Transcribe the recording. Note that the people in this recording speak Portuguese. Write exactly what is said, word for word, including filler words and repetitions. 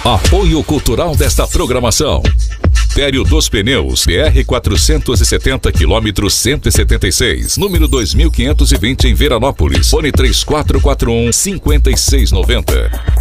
Apoio cultural desta programação: Tério dos Pneus, B R quatrocentos e setenta, quilômetro cento e setenta e seis, número dois mil quinhentos e vinte, em Veranópolis. Fone três quatro quatro um, cinco seis nove zero.